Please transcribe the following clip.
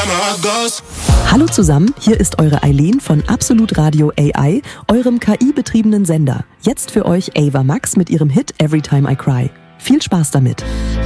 Hallo zusammen, hier ist eure Eileen von Absolut Radio AI, eurem KI-betriebenen Sender. Jetzt für euch Ava Max mit ihrem Hit Every Time I Cry. Viel Spaß damit.